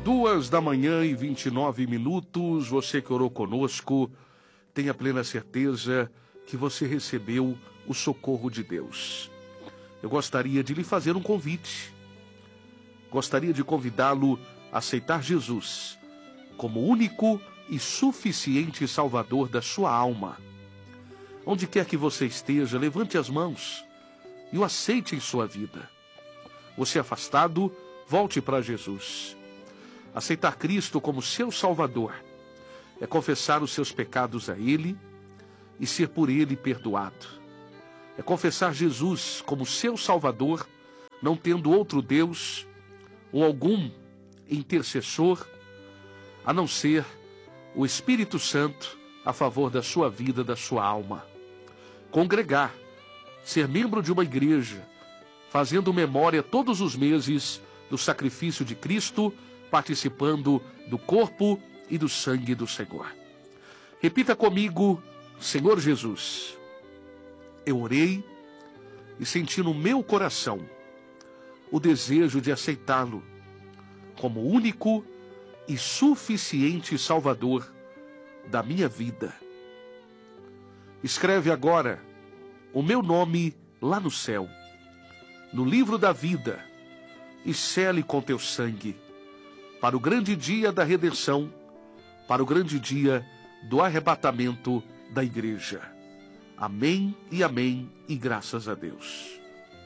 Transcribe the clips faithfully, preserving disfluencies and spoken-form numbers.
Duas da manhã e vinte e nove minutos, você que orou conosco, tenha plena certeza que você recebeu o socorro de Deus. Eu gostaria de lhe fazer um convite. Gostaria de convidá-lo a aceitar Jesus como único e suficiente Salvador da sua alma. Onde quer que você esteja, levante as mãos e o aceite em sua vida. Você afastado, volte para Jesus. Aceitar Cristo como seu Salvador é confessar os seus pecados a Ele e ser por Ele perdoado. É confessar Jesus como seu Salvador, não tendo outro Deus ou algum intercessor, a não ser o Espírito Santo a favor da sua vida, da sua alma. Congregar, ser membro de uma igreja, fazendo memória todos os meses do sacrifício de Cristo, participando do corpo e do sangue do Senhor. Repita comigo: Senhor Jesus, eu orei e senti no meu coração o desejo de aceitá-lo como único e suficiente Salvador da minha vida. Escreve agora o meu nome lá no céu, no livro da vida, e sele com teu sangue, para o grande dia da redenção, para o grande dia do arrebatamento da igreja. Amém e amém, e graças a Deus.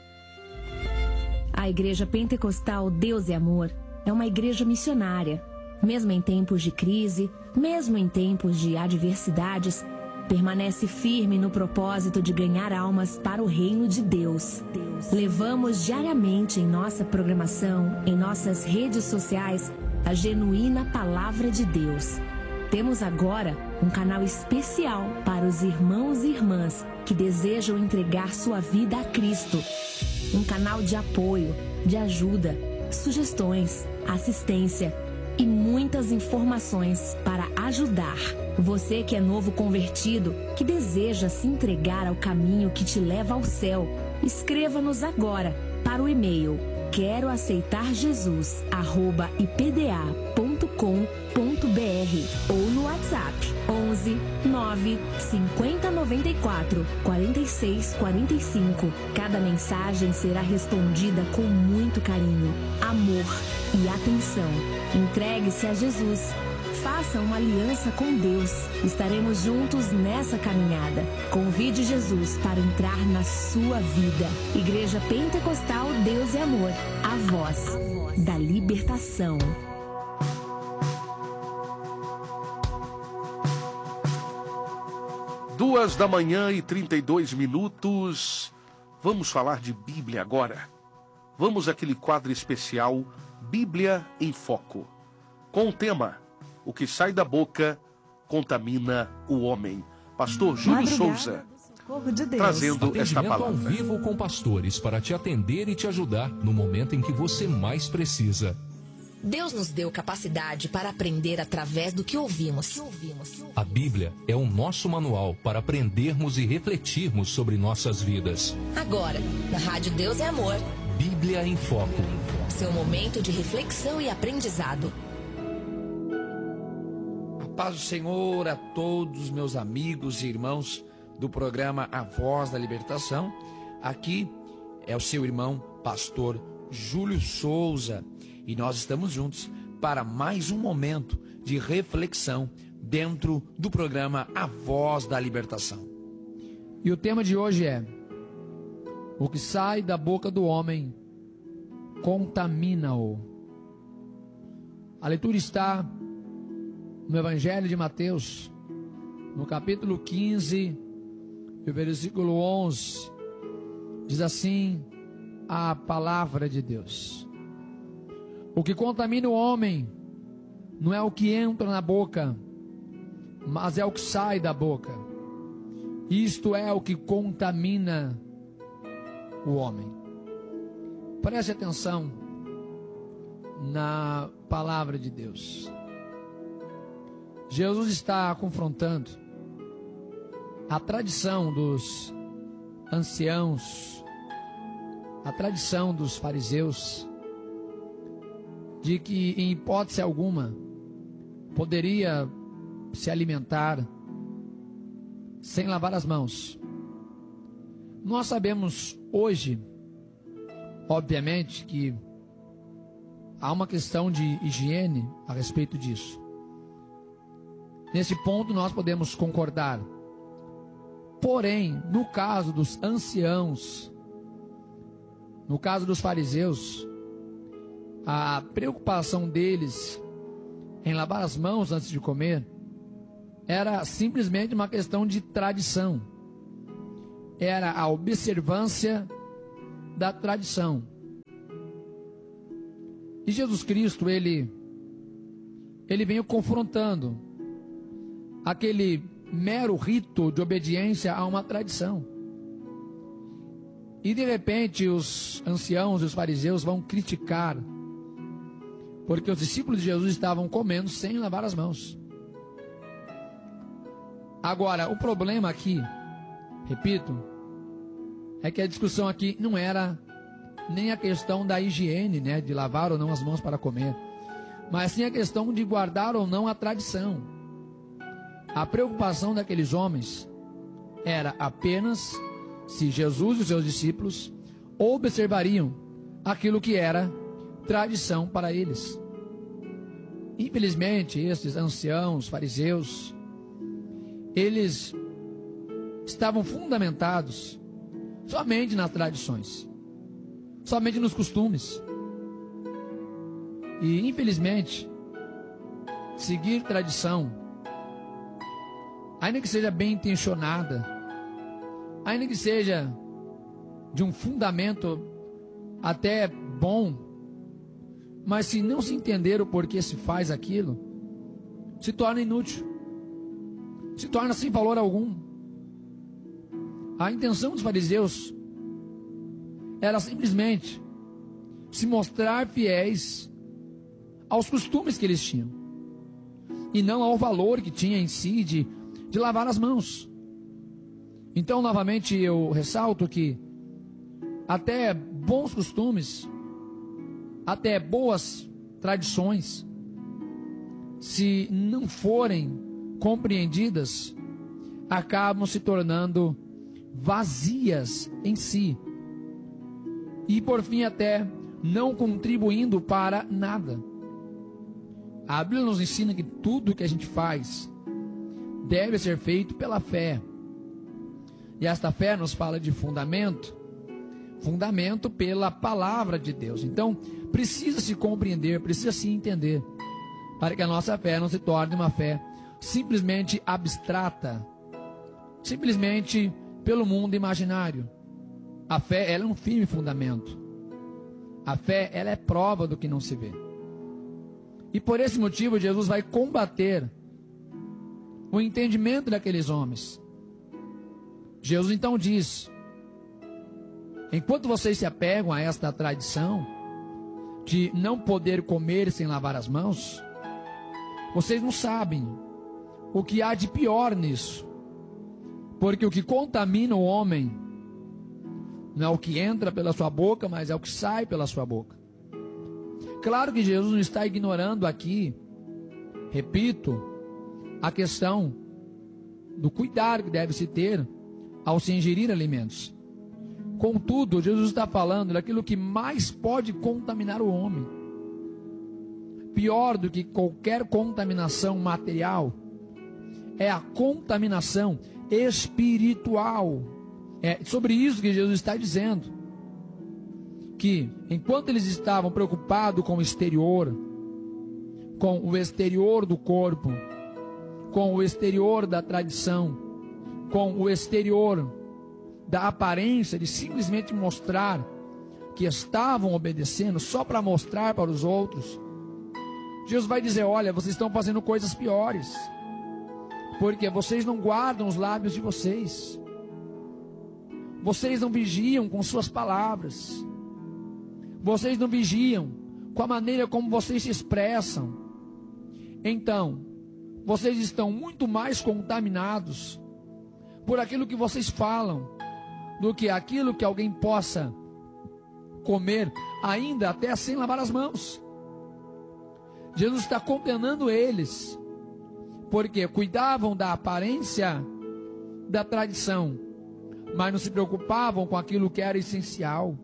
A Igreja Pentecostal Deus e Amor é uma igreja missionária. Mesmo em tempos de crise, mesmo em tempos de adversidades, permanece firme no propósito de ganhar almas para o reino de Deus. Deus. Levamos diariamente em nossa programação, em nossas redes sociais, a genuína palavra de Deus. Temos agora um canal especial para os irmãos e irmãs que desejam entregar sua vida a Cristo. Um canal de apoio, de ajuda, sugestões, assistência e muitas informações para ajudar. Você que é novo convertido, que deseja se entregar ao caminho que te leva ao céu, escreva-nos agora para o e-mail quero aceitar Jesus arroba i p d a ponto com ponto b r ou no WhatsApp onze nove cinquenta noventa e quatro quarenta e seis quarenta e cinco. Cada mensagem será respondida com muito carinho, amor e atenção. Entregue-se a Jesus. Faça uma aliança com Deus. Estaremos juntos nessa caminhada. Convide Jesus para entrar na sua vida. Igreja Pentecostal Deus e Amor. A voz da libertação. Duas da manhã e trinta e dois minutos. Vamos falar de Bíblia agora. Vamos àquele quadro especial Bíblia em Foco, com o tema: o que sai da boca contamina o homem. Pastor Júlio Souza, de trazendo esta Atendimento ao palavra. vivo com pastores para te atender e te ajudar no momento em que você mais precisa. Deus nos deu capacidade para aprender através do que ouvimos. A Bíblia é o nosso manual para aprendermos e refletirmos sobre nossas vidas. Agora, na Rádio Deus é Amor, Bíblia em Foco. seu momento de reflexão e aprendizado. Paz do Senhor a todos os meus amigos e irmãos do programa A Voz da Libertação. Aqui é o seu irmão, pastor Júlio Souza, e nós estamos juntos para mais um momento de reflexão dentro do programa A Voz da Libertação. E o tema de hoje é: o que sai da boca do homem contamina-o. A leitura está no Evangelho de Mateus, no capítulo quinze, e o versículo onze, diz assim a palavra de Deus: o que contamina o homem não é o que entra na boca, mas é o que sai da boca. Isto é o que contamina o homem. Preste atenção na palavra de Deus. Jesus está confrontando a tradição dos anciãos, a tradição dos fariseus, de que, em hipótese alguma, poderia se alimentar sem lavar as mãos. Nós sabemos hoje, obviamente, que há uma questão de higiene a respeito disso. Nesse ponto nós podemos concordar. Porém, no caso dos anciãos, no caso dos fariseus, a preocupação deles em lavar as mãos antes de comer era simplesmente uma questão de tradição. Era a observância da tradição. E Jesus Cristo, ele, ele veio confrontando aquele mero rito de obediência a uma tradição. E de repente os anciãos e os fariseus vão criticar, porque os discípulos de Jesus estavam comendo sem lavar as mãos. Agora, o problema aqui, repito, é que a discussão aqui não era nem a questão da higiene, né, de lavar ou não as mãos para comer, mas sim a questão de guardar ou não a tradição. A preocupação daqueles homens era apenas se Jesus e os seus discípulos observariam aquilo que era tradição para eles. Infelizmente, esses anciãos, fariseus, eles estavam fundamentados somente nas tradições, somente nos costumes. E, infelizmente, seguir tradição, ainda que seja bem intencionada, ainda que seja de um fundamento até bom, mas se não se entender o porquê se faz aquilo, se torna inútil, se torna sem valor algum. A intenção dos fariseus era simplesmente se mostrar fiéis aos costumes que eles tinham, e não ao valor que tinha em si de, de lavar as mãos. Então, novamente, eu ressalto que até bons costumes, até boas tradições, se não forem compreendidas, acabam se tornando vazias em si, e por fim até não contribuindo para nada. A Bíblia nos ensina que tudo que a gente faz deve ser feito pela fé, e esta fé nos fala de fundamento, fundamento pela palavra de Deus. Então precisa se compreender, precisa se entender, para que a nossa fé não se torne uma fé simplesmente abstrata, simplesmente pelo mundo imaginário. A fé, ela é um firme fundamento. A fé, ela é prova do que não se vê. E por esse motivo, Jesus vai combater o entendimento daqueles homens. Jesus então diz: enquanto vocês se apegam a esta tradição de não poder comer sem lavar as mãos, vocês não sabem o que há de pior nisso. Porque o que contamina o homem não é o que entra pela sua boca, mas é o que sai pela sua boca. Claro que Jesus não está ignorando aqui, repito, a questão do cuidado que deve se ter ao se ingerir alimentos. Contudo, Jesus está falando daquilo que mais pode contaminar o homem. Pior do que qualquer contaminação material é a contaminação espiritual. É sobre isso que Jesus está dizendo, que enquanto eles estavam preocupados com o exterior, com o exterior do corpo, com o exterior da tradição, com o exterior da aparência de simplesmente mostrar que estavam obedecendo só para mostrar para os outros, Jesus vai dizer: olha, vocês estão fazendo coisas piores, porque vocês não guardam os lábios de vocês, vocês não vigiam com suas palavras, vocês não vigiam com a maneira como vocês se expressam. Então, vocês estão muito mais contaminados por aquilo que vocês falam do que aquilo que alguém possa comer, ainda até sem lavar as mãos. Jesus está condenando eles, porque cuidavam da aparência da tradição, mas não se preocupavam com aquilo que era essencial.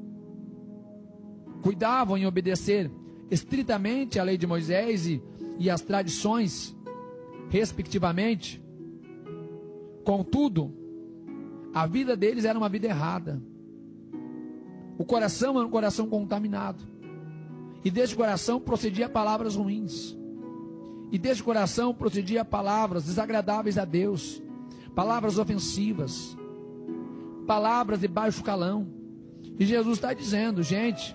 Cuidavam em obedecer estritamente a lei de Moisés e, e as tradições, respectivamente. Contudo, a vida deles era uma vida errada. O coração era um coração contaminado. E deste coração procedia palavras ruins. E deste coração procedia palavras desagradáveis a Deus. Palavras ofensivas. Palavras de baixo calão. E Jesus está dizendo, gente,